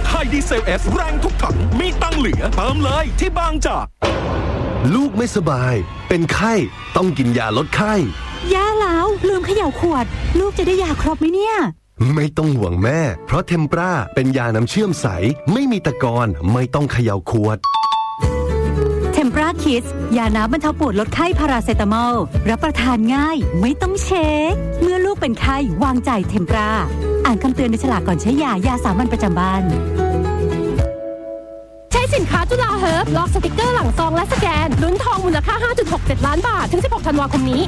ไฮดีเซลเอสแรงทุกถังมีตังเหลือเติมเลยที่บางจากลูกไม่สบายเป็นไข้ต้องกินยาลดไข้ย่าแล้วลืมเขย่าขวดลูกจะได้ยาครบไหมเนี่ยไม่ต้องห่วงแม่เพราะเทมปราเป็นยาน้ำเชื่อมใสไม่มีตะกอนไม่ต้องเขย่าขวดเทมปราคิดยาน้ำบรรเทาปวดลดไข้พาราเซตามอลรับประทานง่ายไม่ต้องเช็คเมื่อลูกเป็นไข้วางใจเทมปราอ่านคำเตือนในฉลากก่อนใช้ยาสามัญประจำบ้านใช้สินค้าจุฬาเฮิร์บลอกสติกเกอร์หลังซองและสแกนลุ้นทองมูลค่า 5.67 ล้านบาทถึง 16 ธันวาคมนี้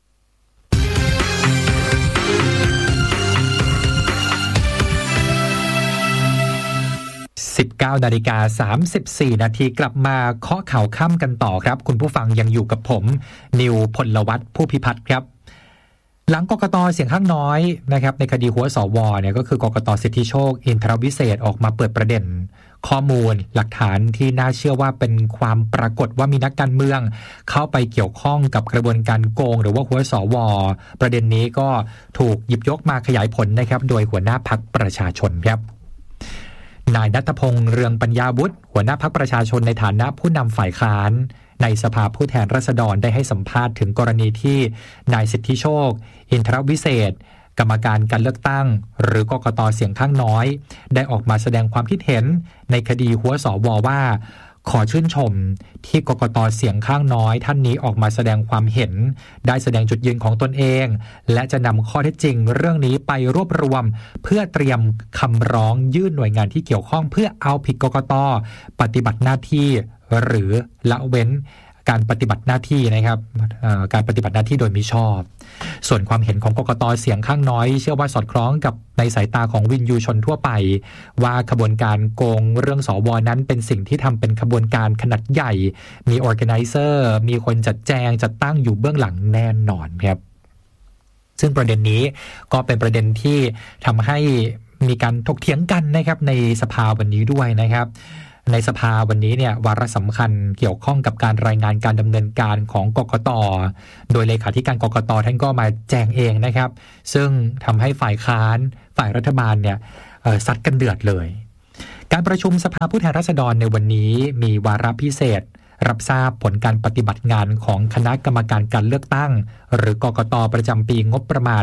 19:34 นาทีกลับมาเคาะข่าวค่ำกันต่อครับคุณผู้ฟังยังอยู่กับผมนิวพลวัฒน์ผู้พิพัฒน์ครับหลังกกต.เสียงข้างน้อยนะครับในคดีหัวสวเนี่ยก็คือกกต.สิทธิโชคอินทรวิเศษออกมาเปิดประเด็นข้อมูลหลักฐานที่น่าเชื่อว่าเป็นความปรากฏว่ามีนักการเมืองเข้าไปเกี่ยวข้องกับกระบวนการโกงหรือว่าหัวสวประเด็นนี้ก็ถูกหยิบยกมาขยายผลนะครับโดยหัวหน้าพรรคประชาชนครับนายณัฐพงษ์เรืองปัญญาวุฒิหัวหน้าพรรคประชาชนในฐานะผู้นำฝ่ายค้านในสภาผู้แทนราษฎรได้ให้สัมภาษณ์ถึงกรณีที่นายสิทธิโชคอินทรวิเศษกรรมการการเลือกตั้งหรือกกต.เสียงข้างน้อยได้ออกมาแสดงความคิดเห็นในคดีหัวสวว่าขอชื่นชมที่กกต.เสียงข้างน้อยท่านนี้ออกมาแสดงความเห็นได้แสดงจุดยืนของตนเองและจะนำข้อเท็จจริงเรื่องนี้ไปรวบรวมเพื่อเตรียมคำร้องยื่นหน่วยงานที่เกี่ยวข้องเพื่อเอาผิดกกต.ปฏิบัติหน้าที่หรือละเว้นการปฏิบัติหน้าที่นะครับการปฏิบัติหน้าที่โดยมิชอบส่วนความเห็นของกกต.เสียงข้างน้อยเชื่อว่าสอดคล้องกับในสายตาของวินยูชนทั่วไปว่าขบวนการโกงเรื่องสวนั้นเป็นสิ่งที่ทำเป็นขบวนการขนาดใหญ่มี organizer มีคนจัดแจงจัดตั้งอยู่เบื้องหลังแน่นอนครับซึ่งประเด็นนี้ก็เป็นประเด็นที่ทำให้มีการถกเถียงกันนะครับในสภาวันนี้ด้วยนะครับในสภาวันนี้เนี่ยวาระสำคัญเกี่ยวข้องกับการรายงานการดำเนินการของกกต.โดยเลขาธิการกกต.ท่านก็มาแจงเองนะครับซึ่งทำให้ฝ่ายค้านฝ่ายรัฐบาลเนี่ยซัดกันเดือดเลยการประชุมสภาผู้แทนราษฎรในวันนี้มีวาระพิเศษรับทราบผลการปฏิบัติงานของคณะกรรมการการเลือกตั้งหรือกกต.ประจำปีงบประมาณ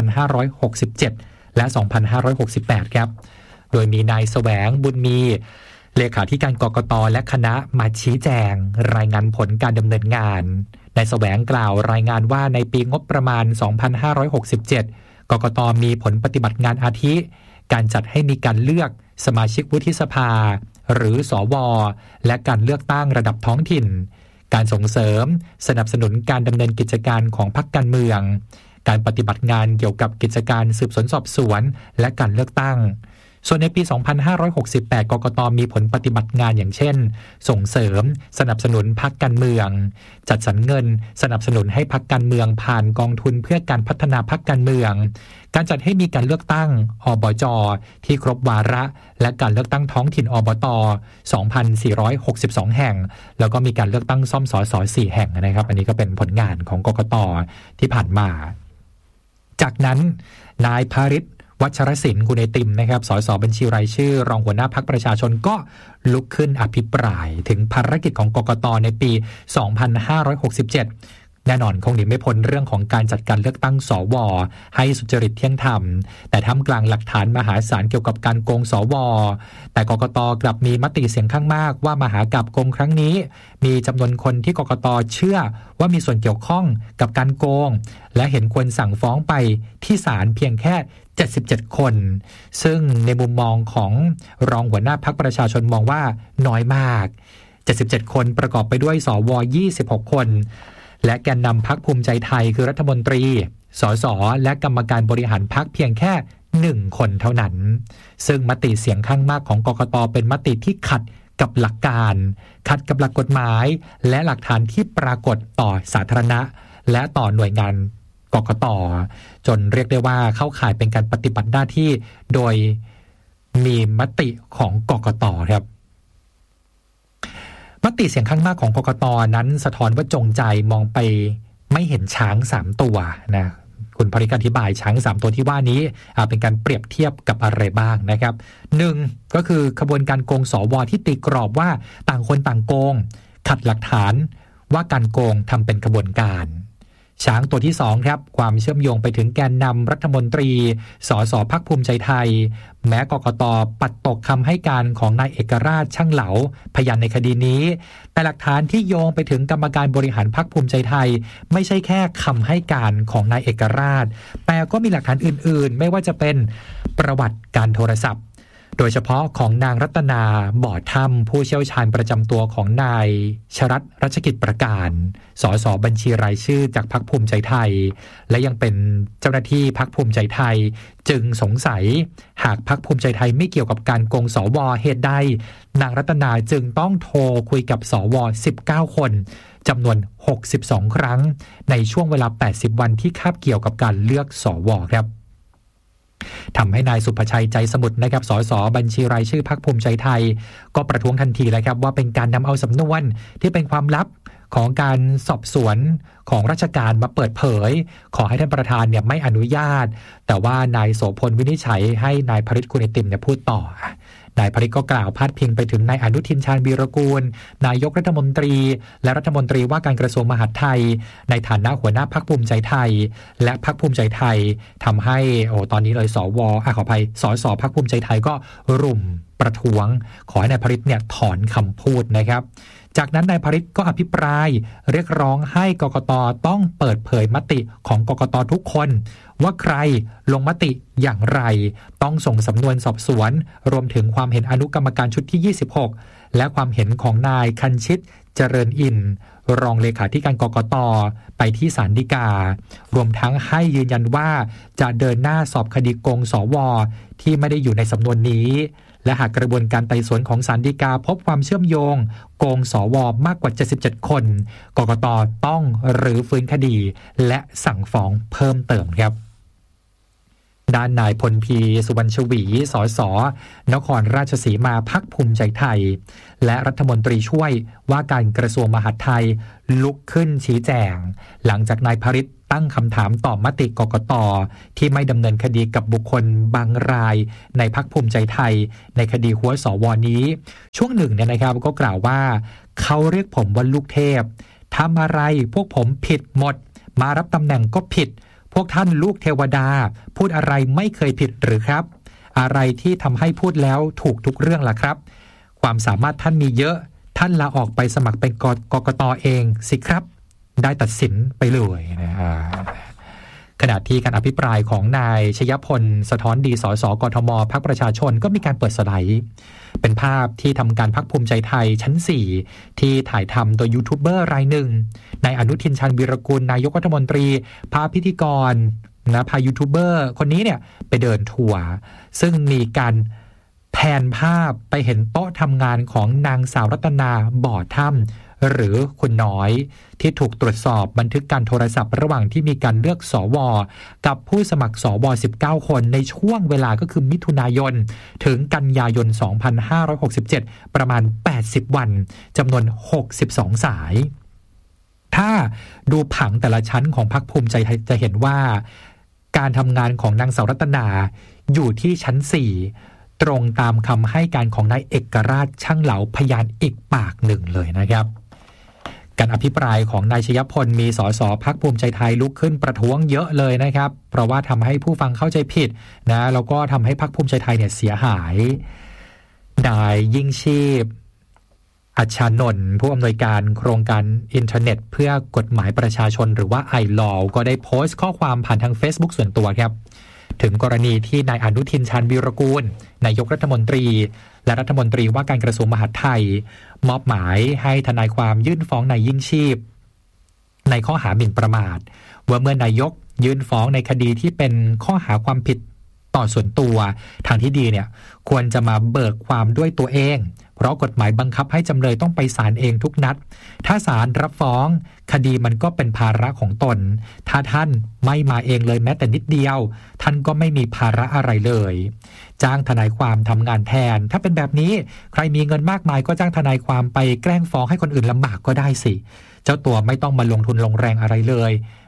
2567 และ 2568 ครับโดยมีนายแสวงบุญมีเลขาธิการกกต.และคณะมาชี้แจงรายงานผลการดำเนินงานนายแสวงกล่าวรายงานว่าในปีงบประมาณ 2567 กกต.มีผลปฏิบัติงานอาทิการจัดให้มีการเลือกสมาชิกวุฒิสภาหรือสว.และการเลือกตั้งระดับท้องถิ่นการส่งเสริมสนับสนุนการดำเนินกิจการของพรรคการเมืองการปฏิบัติงานเกี่ยวกับกิจการสืบสวนสอบสวนและการเลือกตั้งส่วนในปี 2568 กกต.มีผลปฏิบัติงานอย่างเช่นส่งเสริมสนับสนุนพรรคการเมืองจัดสรรเงินสนับสนุนให้พรรคการเมืองผ่านกองทุนเพื่อการพัฒนาพรรคการเมืองการจัดให้มีการเลือกตั้งอบจ.ที่ครบวาระและการเลือกตั้งท้องถิ่นอบต. 2,462 แห่งแล้วก็มีการเลือกตั้งซ่อมสส4 แห่งนะครับอันนี้ก็เป็นผลงานของกกต.ที่ผ่านมาจากนั้นนายภริษฐ์วัชรศิลป์คุณไอติมนะครับสสบัญชีรายชื่อรองหัวหน้าพรรคประชาชนก็ลุกขึ้นอภิปรายถึงภารกิจของกกต.ในปี 2567 แน่นอนคงหนีไม่พ้นเรื่องของการจัดการเลือกตั้งสว.ให้สุจริตเที่ยงธรรมแต่ท่ามกลางหลักฐานมหาศาลเกี่ยวกับการโกงสว.แต่กกต.กลับมีมติเสียงข้างมากว่ามหากาพย์โกงครั้งนี้มีจำนวนคนที่กกต.เชื่อว่ามีส่วนเกี่ยวข้องกับการโกงและเห็นควรสั่งฟ้องไปที่ศาลเพียงแค่77 คนซึ่งในมุมมองของรองหัวหน้าพรรคประชาชนมองว่าน้อยมาก77 คนประกอบไปด้วยสว26 คนและแกนนำพรรคภูมิใจไทยคือรัฐมนตรีสสและกรรมการบริหารพรรคเพียงแค่1 คนเท่านั้นซึ่งมติเสียงข้างมากของกกต.เป็นมติที่ขัดกับหลักการขัดกับหลักกฎหมายและหลักฐานที่ปรากฏต่อสาธารณะและต่อหน่วยงานกกต.จนเรียกได้ว่าเข้าข่ายเป็นการปฏิบัติหน้าที่โดยมีมติของกกต.ครับมติเสียงข้างมากของกกต.นั้นสะท้อนว่าจงใจมองไปไม่เห็นช้าง3 ตัวนะคุณภริกอธิบายช้าง3ตัวที่ว่านี้เป็นการเปรียบเทียบกับอะไรบ้างนะครับ1ก็คือขบวนการโกงสวที่ตีกรอบว่าต่างคนต่างโกงขัดหลักฐานว่าการโกงทำเป็นขบวนการช้างตัวที่2ครับความเชื่อมโยงไปถึงแกนนำรัฐมนตรีสสพรรคภูมิใจไทยแม้กกต.ปัดตกคำให้การของนายเอกราชช่างเหลาพยานในคดีนี้แต่หลักฐานที่โยงไปถึงกรรมการบริหารพรรคภูมิใจไทยไม่ใช่แค่คำให้การของนายเอกราชแต่ก็มีหลักฐานอื่นๆไม่ว่าจะเป็นประวัติการโทรศัพท์โดยเฉพาะของนางรัตนาบ่อถ้ำผู้เชี่ยวชาญประจำตัวของนายชรัตน์รัชกิจประการสสบัญชีรายชื่อจากพรรคภูมิใจไทยและยังเป็นเจ้าหน้าที่พรรคภูมิใจไทยจึงสงสัยหากพรรคภูมิใจไทยไม่เกี่ยวกับการโกงสวเหตุใดนางรัตนาจึงต้องโทรคุยกับสว19คนจำนวน62ครั้งในช่วงเวลา80วันที่คาบเกี่ยวกับการเลือกสวครับทำให้นายสุภชัยใจสมุทรนะครับสสบัญชีรายชื่อพรรคภูมิใจไทยก็ประท้วงทันทีเลยครับว่าเป็นการนำเอาสำนวนที่เป็นความลับของการสอบสวนของราชการมาเปิดเผยขอให้ท่านประธานเนี่ยไม่อนุญาตแต่ว่านายโสพลวินิจฉัยให้นายพฤทธิ์คุณไอติมเนี่ยพูดต่อนายพฤทธิ์ก็กล่าวพาดพิงไปถึงนายอนุทินชาญวีรกูลนายกรัฐมนตรีและรัฐมนตรีว่าการกระทรวงมหาดไทยในฐานะหัวหน้าพรรคภูมิใจไทยและพรรคภูมิใจไทยทำให้ตอนนี้เลยสวขออภัยสสพรรคภูมิใจไทยก็รุมประท้วงขอให้นายพฤทธิ์เนี่ยถอนคำพูดนะครับจากนั้นนายพฤทธิ์ก็อภิปรายเรียกร้องให้กกต.ต้องเปิดเผยมติของกกต.ทุกคนว่าใครลงมติอย่างไรต้องส่งสำนวนสอบสวนรวมถึงความเห็นอนุกรรมการชุดที่26และความเห็นของนายคันชิตเจริญอินทร์รองเลขาธิการกกต.ไปที่ศาลฎีการวมทั้งให้ยืนยันว่าจะเดินหน้าสอบคดีโกงสวที่ไม่ได้อยู่ในสำนวนนี้และหากกระบวนการไต่สวนของศาลฎีกาพบความเชื่อมโยงโกงสวมากกว่า77คนกกต.ต้องรื้อฟื้นคดีและสั่งฟ้องเพิ่มเติมครับด้านนายพลพีสุวรรณชวีสสนครราชสีมาพรรคภูมิใจไทยและรัฐมนตรีช่วยว่าการกระทรวงมหาดไทยลุกขึ้นชี้แจงหลังจากนายพฤทธิ์ตั้งคำถามต่อมติกกต.ที่ไม่ดำเนินคดีกับบุคคลบางรายในพรรคภูมิใจไทยในคดีหัวสวนี้ช่วงหนึ่งเนี่ยนะครับก็กล่าวว่าเขาเรียกผมว่าลูกเทพทำอะไรพวกผมผิดหมดมารับตำแหน่งก็ผิดพวกท่านลูกเทวดาพูดอะไรไม่เคยผิดหรือครับอะไรที่ทำให้พูดแล้วถูกทุกเรื่องล่ะครับความสามารถท่านมีเยอะท่านลาออกไปสมัครเป็นกกต.เองสิครับได้ตัดสินไปเลยนะฮะขณะที่การอภิปรายของนายชยพลสะท้อนดีสสกทมพรรคประชาชนก็มีการเปิดสไลด์เป็นภาพที่ทำการพรรคภูมิใจไทยชั้น4ที่ถ่ายทำโดยยูทูบเบอร์รายหนึ่งนายอนุทินชาญวีรกูลนายกรัฐมนตรีพาพิธีกรพายูทูบเบอร์คนนี้เนี่ยไปเดินทัวร์ซึ่งมีการแผนภาพไปเห็นโต๊ะทำงานของนางสาวรัตนาบ่อถ้ำหรือคุณน้อยที่ถูกตรวจสอบบันทึกการโทรศัพท์ระหว่างที่มีการเลือกสวกับผู้สมัครสว19คนในช่วงเวลาก็คือมิถุนายนถึงกันยายน2567ประมาณ80วันจำนวน62สายถ้าดูผังแต่ละชั้นของพรรคภูมิใจไทยจะเห็นว่าการทำงานของนางสาวรัตนาอยู่ที่ชั้น4ตรงตามคำให้การของนายเอกราชช่างเหลาพยานอีกปากหนึ่งเลยนะครับการอภิปรายของนายชยพลมีสสพรรคภูมิใจไทยลุกขึ้นประท้วงเยอะเลยนะครับเพราะว่าทำให้ผู้ฟังเข้าใจผิดนะแล้วก็ทำให้พรรคภูมิใจไทยเนี่ยเสียหายนายยิ่งชีพอัชชานนท์ผู้อำนวยการโครงการอินเทอร์เน็ตเพื่อกฎหมายประชาชนหรือว่า iLaw ก็ได้โพสต์ข้อความผ่านทาง Facebook ส่วนตัวครับถึงกรณีที่นายอนุทินชาญวีรกูลนายกรัฐมนตรีและรัฐมนตรีว่าการกระทรวงมหาดไทยมอบหมายให้ทนายความยื่นฟ้องนายยิ่งชีพในข้อหาหมิ่นประมาทว่าเมื่อนายกยื่นฟ้องในคดีที่เป็นข้อหาความผิดต่อส่วนตัวทางที่ดีเนี่ยควรจะมาเบิกความด้วยตัวเองเพราะกฎหมายบังคับให้จำเลยต้องไปศาลเองทุกนัดถ้าศาลรับฟ้องคดีมันก็เป็นภาระของตนถ้าท่านไม่มาเองเลยแม้แต่นิดเดียวท่านก็ไม่มีภาระอะไรเลยจ้างทนายความทำงานแทนถ้าเป็นแบบนี้ใครมีเงินมากมายก็จ้างทนายความไปแกล้งฟ้องให้คนอื่นลำบากก็ได้สิเจ้าตัวไม่ต้องมาลงทุนลงแรงอะไรเลย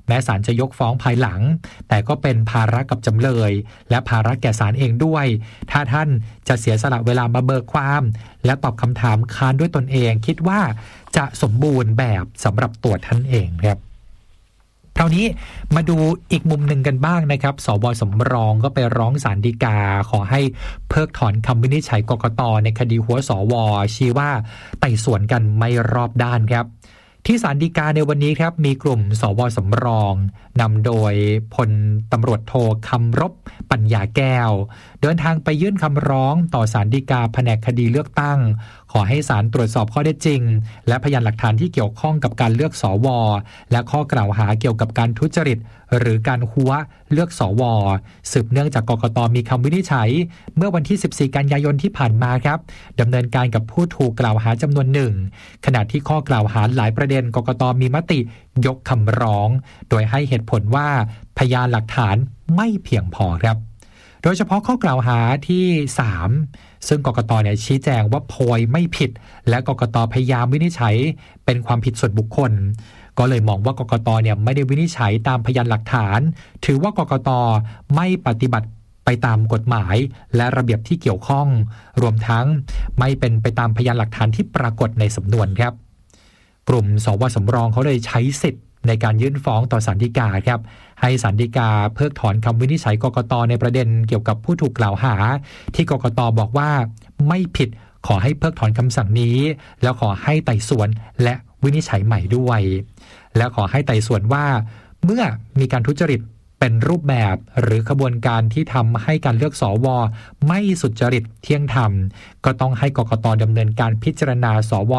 แม้ศาลจะยกฟ้องภายหลังแต่ก็เป็นภาระกับจำเลยและภาระแก่ศาลเองด้วยถ้าท่านจะเสียสละเวลามาเบิกความและตอบคำถามค้านด้วยตนเองคิดว่าจะสมบูรณ์แบบสำหรับตัวท่านเองครับคราวนี้มาดูอีกมุมหนึ่งกันบ้างนะครับสว.สำรองก็ไปร้องศาลฎีกาขอให้เพิกถอนคำวินิจฉัยกกต.ในคดีหัวสว.ชี้ว่าไต่สวนกันไม่รอบด้านครับที่ศาลฎีกาในวันนี้ครับมีกลุ่มสว.สำรองนำโดยพลตำรวจโทคำรบปัญญาแก้วเดินทางไปยื่นคำร้องต่อศาลฎีกาแผนกคดีเลือกตั้งขอให้ศาลตรวจสอบข้อเท็จจริงและพยานหลักฐานที่เกี่ยวข้องกับการเลือกสว.และข้อกล่าวหาเกี่ยวกับการทุจริตหรือการหัวเลือกสว.สืบเนื่องจากกกต.มีคำวินิจฉัยเมื่อวันที่14กันยายนที่ผ่านมาครับดำเนินการกับผู้ถูกกล่าวหาจำนวนหนึ่งขณะที่ข้อกล่าวหาหลายประเด็นกกต.มีมติยกคำร้องโดยให้เหตุผลว่าพยานหลักฐานไม่เพียงพอครับโดยเฉพาะข้อกล่าวหาที่3ซึ่งกกต.ชี้แจงว่าโพยไม่ผิดและกกต.พยายามวินิจฉัยเป็นความผิดส่วนบุคคลก็เลยมองว่ากกต.ไม่ได้วินิจฉัยตามพยานหลักฐานถือว่ากกต.ไม่ปฏิบัติไปตามกฎหมายและระเบียบที่เกี่ยวข้องรวมทั้งไม่เป็นไปตามพยานหลักฐานที่ปรากฏในสำนวนครับกลุ่มสว.สำรองเขาเลยใช้สิทธิ์ในการยื่นฟ้องต่อศาลฎีกาครับให้ศาลฎีกาเพิกถอนคำวินิจฉัยกกต.ในประเด็นเกี่ยวกับผู้ถูกกล่าวหาที่กกต.บอกว่าไม่ผิดขอให้เพิกถอนคำสั่งนี้แล้วขอให้ไต่สวนและวินิจฉัยใหม่ด้วยและขอให้ไต่สวนว่าเมื่อมีการทุจริตเป็นรูปแบบหรือขบวนการที่ทำให้การเลือกสว.ไม่สุจริตเที่ยงธรรมก็ต้องให้กกต.ดำเนินการพิจารณาสว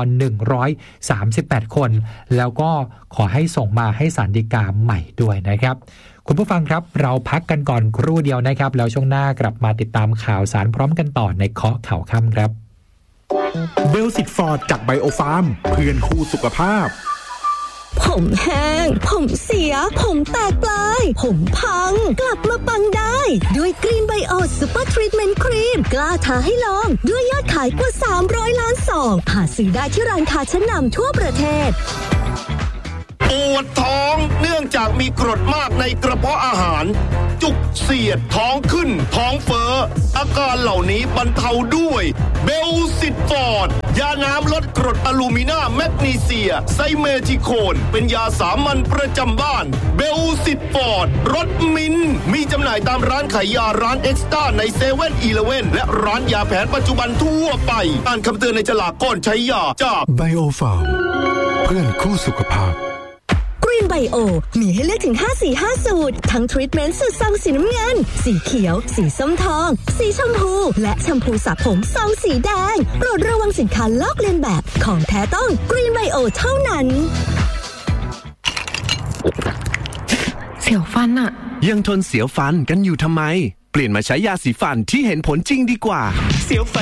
138คนแล้วก็ขอให้ส่งมาให้ศาลฎีกาใหม่ด้วยนะครับคุณผู้ฟังครับเราพักกันก่อนครู่เดียวนะครับแล้วช่วงหน้ากลับมาติดตามข่าวสารพร้อมกันต่อในเคาะข่าวค่ำครับเบลสิกฟอร์ดจากไบโอฟาร์มเพื่อนคู่สุขภาพผมแห้งผมเสียผมแตกปลายผมพังกลับมาปังได้ด้วยกรีนไบโอซูเปอร์ทรีทเมนต์ครีมกล้าท้าให้ลองด้วยยอดขายกว่า300ล้านซองหาซื้อได้ที่ร้านค้าชั้นนำทั่วประเทศปวดท้องเนื่องจากมีกรดมากในกระเพาะอาหารจุกเสียดท้องขึ้นท้องเฟ้ออาการเหล่านี้บรรเทาด้วยเบลซิตฟอร์ดยาน้ำลดกรดอะลูมินาแมกนีเซียไซเมทิโคนเป็นยาสามัญประจำบ้านเบลซิตฟอร์ดรสมิ้นมีจำหน่ายตามร้านขายยาร้านเอ็กซ์ต้าในเซเว่นอีเลฟเว่นและร้านยาแผนปัจจุบันทั่วไปอ่านคำเตือนในฉลากก่อนใช้ยาจากไบโอฟาร์มเพื่อนคู่สุขภาพกรีนไบโอมีให้เลือกถึง5สูตรทั้งทรีทเมนต์สูตรซองสีน้ำเงินสีเขียวสีส้มทองสีชมพูและแชมพูสระผมซองสีแดงโปรดระวังสินค้าลอกเลียนแบบของแท้ต้องกรีนไบโอเท่านั้นเสียวฟันอะยังทนเสียวฟันกันอยู่ทำไมเปลี่ยนมาใช้ยาสีฟันที่เห็นผลจริงดีกว่าเสียวฟัน